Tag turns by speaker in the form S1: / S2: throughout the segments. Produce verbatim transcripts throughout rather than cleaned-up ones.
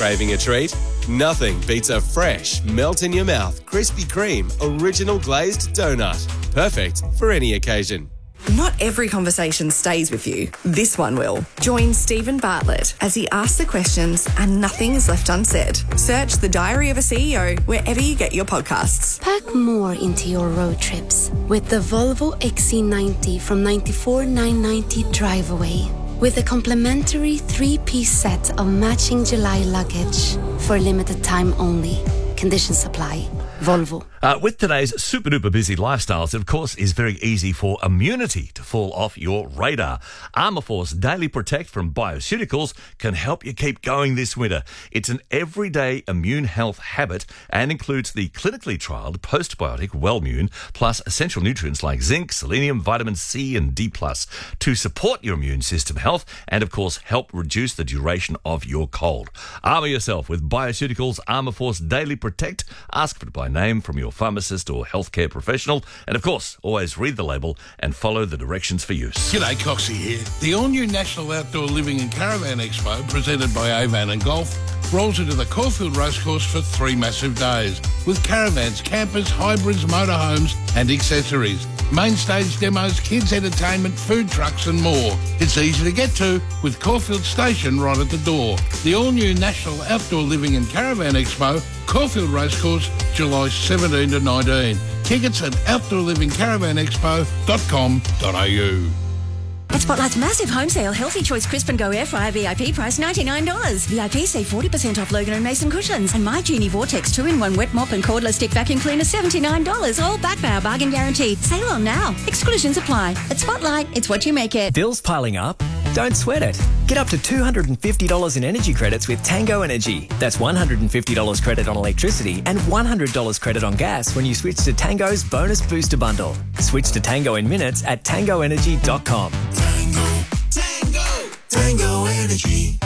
S1: Craving a treat? Nothing beats a fresh, melt-in-your-mouth Krispy Kreme original glazed donut. Perfect for any occasion.
S2: Not every conversation stays with you. This one will. Join Stephen Bartlett as he asks the questions and nothing is left unsaid. Search The Diary of a C E O wherever you get your podcasts.
S3: Pack more into your road trips with the Volvo X C ninety from ninety-four thousand nine hundred ninety Drive Away. With a complimentary three-piece set of matching July luggage for limited time only. Conditions apply. Volvo.
S4: Uh, with today's super duper busy lifestyles, it of course is very easy for immunity to fall off your radar. Armourforce Daily Protect from Bioceuticals can help you keep going this winter. It's an everyday immune health habit and includes the clinically trialled postbiotic Wellmune plus essential nutrients like zinc, selenium, vitamin C and D plus to support your immune system health and of course help reduce the duration of your cold. Armour yourself with Bioceuticals Armourforce Daily Protect. Ask for it by name from your pharmacist or healthcare professional. And of course, always read the label and follow the directions for use.
S5: G'day, Coxie here. The all-new National Outdoor Living and Caravan Expo, presented by Avan and Golf, rolls into the Caulfield Racecourse for three massive days, with caravans, campers, hybrids, motorhomes and accessories. Main stage demos, kids entertainment, food trucks and more. It's easy to get to with Caulfield Station right at the door. The all-new National Outdoor Living and Caravan Expo, Caulfield Racecourse, July seventeenth to nineteenth. Tickets at outdoor living caravan expo dot com dot a u.
S6: At Spotlight's massive home sale, Healthy Choice Crisp and Go Air Fryer V I P price ninety-nine dollars. V I P save forty percent off Logan and Mason cushions. And My Genie Vortex two in one wet mop and cordless stick vacuum cleaner seventy-nine dollars. All backed by our bargain guarantee. Sale on now. Exclusions apply. At Spotlight, it's what you make it.
S7: Bills piling up? Don't sweat it. Get up to two hundred fifty dollars in energy credits with Tango Energy. That's one hundred fifty dollars credit on electricity and one hundred dollars credit on gas when you switch to Tango's Bonus Booster Bundle. Switch to Tango in minutes at tango energy dot com.
S8: Tango, Tango, Tango Energy.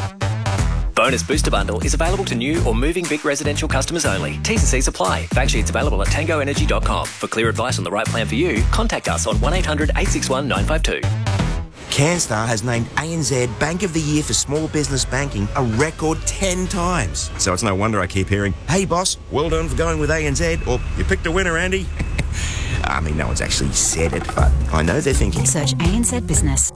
S7: Bonus Booster Bundle is available to new or moving Vic residential customers only. T's and C's apply. Fact sheets available at tango energy dot com. For clear advice on the right plan for you, contact us on one eight hundred eight six one nine five two.
S9: CanStar has named A N Z Bank of the Year for Small Business Banking a record ten times. So it's no wonder I keep hearing, "Hey boss, well done for going with A N Z," or "You picked a winner, Andy." I mean, no one's actually said it, but I know they're thinking.
S10: Search A N Z Business.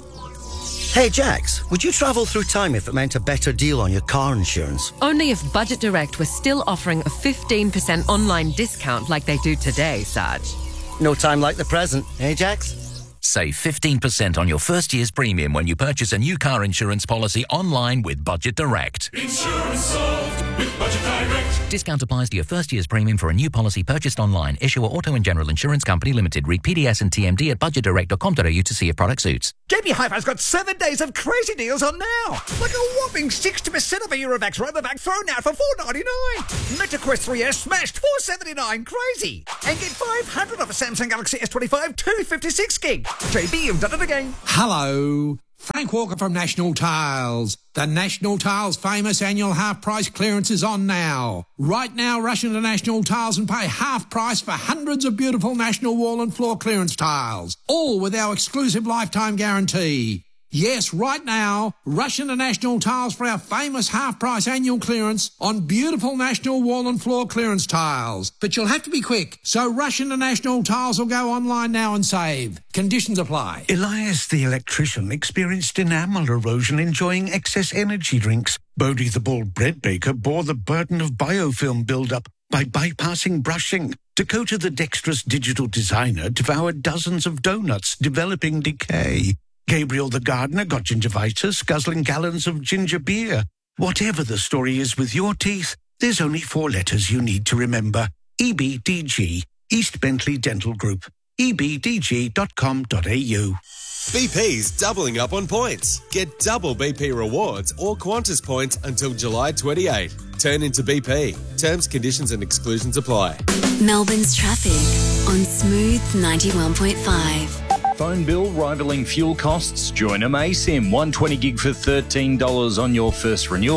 S11: Hey Jax, would you travel through time if it meant a better deal on your car insurance?
S12: Only if Budget Direct was still offering a fifteen percent online discount like they do today, Saj.
S11: No time like the present, eh Jax?
S13: Save fifteen percent on your first year's premium when you purchase a new car insurance policy online with Budget Direct.
S8: Insurance solved with Budget Direct.
S13: Discount applies to your first year's premium for a new policy purchased online. Issuer Auto and General Insurance Company Limited. Read P D S and T M D at budget direct dot com dot a u to see if product suits.
S14: J B Hi-Fi's got seven days of crazy deals on now. Like a whopping sixty percent of a Eurovax Robovac thrown out for four ninety-nine. MetaQuest three S smashed four seventy-nine. Crazy. And get five hundred off a Samsung Galaxy S twenty-five two fifty-six gig. J B, you've done it again.
S15: Hello. Frank Walker from National Tiles. The National Tiles famous annual half price clearance is on now. Right now, rush into National Tiles and pay half price for hundreds of beautiful National wall and floor clearance tiles. All with our exclusive lifetime guarantee. Yes, right now, rush into National Tiles for our famous half-price annual clearance on beautiful National wall and floor clearance tiles. But you'll have to be quick, so rush into National Tiles or go online now and save. Conditions apply.
S16: Elias the electrician experienced enamel erosion enjoying excess energy drinks. Bodie the bald bread baker bore the burden of biofilm buildup by bypassing brushing. Dakota the dexterous digital designer devoured dozens of donuts, developing decay. Gabriel the gardener got gingivitis, guzzling gallons of ginger beer. Whatever the story is with your teeth, there's only four letters you need to remember. E B D G, East Bentley Dental Group. e b d g dot com dot a u.
S1: B P's doubling up on points. Get double B P rewards or Qantas points until July twenty-eighth. Turn into B P. Terms, conditions and exclusions apply.
S17: Melbourne's traffic on Smooth ninety-one point five.
S18: Phone bill rivaling fuel costs? Join a MaSIM. one hundred twenty gig for thirteen dollars on your first renewal.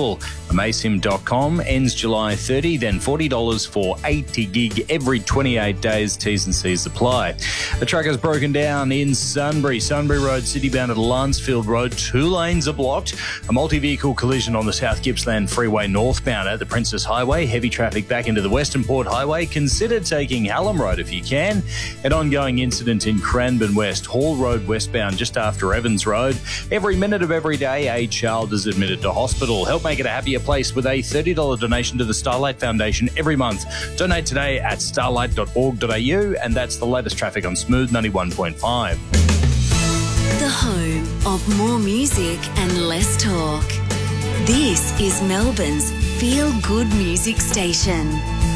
S18: Amaysim dot com ends July thirtieth, then forty dollars for eighty gig every twenty-eight days. T's and C's apply. The track is broken down in Sunbury. Sunbury Road, city-bound at Lansfield Road. Two lanes are blocked. A multi-vehicle collision on the South Gippsland Freeway northbound at the Princess Highway. Heavy traffic back into the Western Port Highway. Consider taking Hallam Road if you can. An ongoing incident in Cranbourne West, Hall Road westbound just after Evans Road. Every minute of every day, a child is admitted to hospital. Help make it a happier place with a thirty dollars donation to the Starlight Foundation every month. Donate today at starlight dot org dot a u, and that's the latest traffic on Smooth ninety-one point five.
S17: The home of more music and less talk. This is Melbourne's feel-good music station.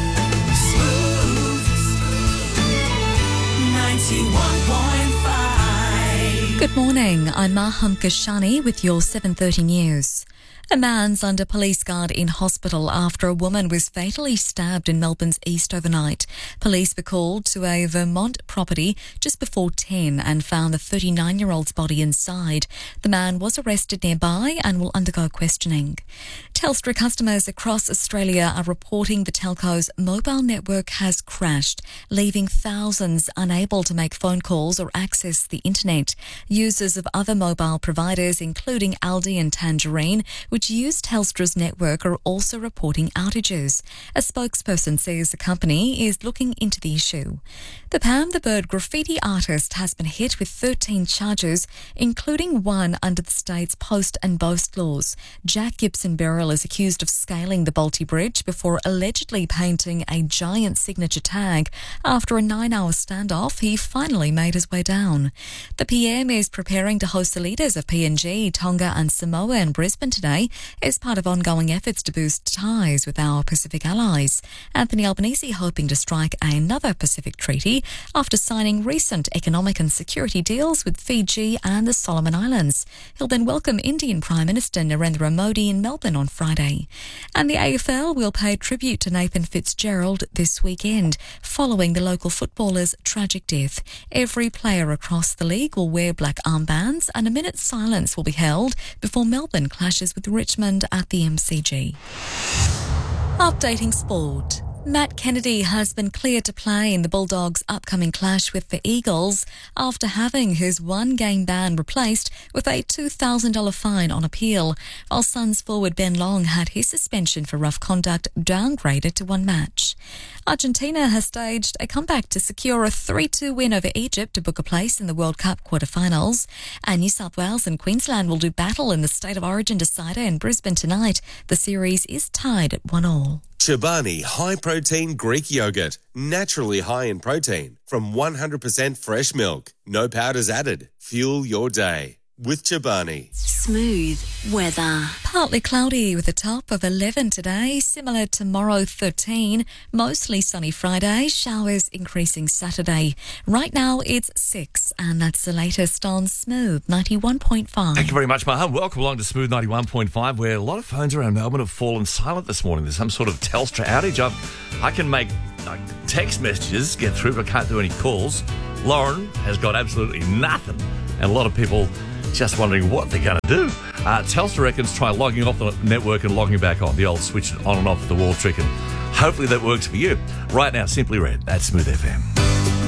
S8: ninety-one point five.
S10: Good morning, I'm Maham Kashani with your seven thirty news. A man's under police guard in hospital after a woman was fatally stabbed in Melbourne's east overnight. Police were called to a Vermont property just before ten and found the thirty-nine-year-old's body inside. The man was arrested nearby and will undergo questioning. Telstra customers across Australia are reporting the telco's mobile network has crashed, leaving thousands unable to make phone calls or access the internet. Users of other mobile providers, including Aldi and Tangerine, which use Telstra's network, are also reporting outages. A spokesperson says the company is looking into the issue. The Pam the Bird graffiti artist has been hit with thirteen charges, including one under the state's post and boast laws. Jack Gibson Beryl is accused of scaling the Bolte Bridge before allegedly painting a giant signature tag. After a nine-hour standoff, he finally made his way down. The P M is preparing to host the leaders of P N G, Tonga and Samoa in Brisbane today as part of ongoing efforts to boost ties with our Pacific allies. Anthony Albanese hoping to strike another Pacific treaty after signing recent economic and security deals with Fiji and the Solomon Islands. He'll then welcome Indian Prime Minister Narendra Modi in Melbourne on Friday. And the A F L will pay tribute to Nathan Fitzgerald this weekend, following the local footballer's tragic death. Every player across the league will wear black armbands and a minute's silence will be held before Melbourne clashes with Richmond at the M C G. Updating sport. Matt Kennedy has been cleared to play in the Bulldogs' upcoming clash with the Eagles after having his one-game ban replaced with a two thousand dollars fine on appeal, while Suns forward Ben Long had his suspension for rough conduct downgraded to one match. Argentina has staged a comeback to secure a three two win over Egypt to book a place in the World Cup quarterfinals. And New South Wales and Queensland will do battle in the State of Origin decider in Brisbane tonight. The series is tied at one all.
S1: Chobani High Protein Greek Yogurt. Naturally high in protein from one hundred percent fresh milk. No powders added. Fuel your day with Chobani.
S17: Smooth weather.
S10: Partly cloudy with a top of eleven today, similar tomorrow thirteen. Mostly sunny Friday, showers increasing Saturday. Right now it's six, and that's the latest on Smooth ninety-one point five.
S4: Thank you very much, Maham. Welcome along to Smooth ninety-one point five, where a lot of phones around Melbourne have fallen silent this morning. There's some sort of Telstra outage. I've, I can make like, text messages get through, but I can't do any calls. Lauren has got absolutely nothing, and a lot of people just wondering what they're going to do. Uh, Telstra reckons try logging off the network and logging back on, the old switch on and off the wall trick, and hopefully that works for you. Right now, Simply Red, that's Smooth F M.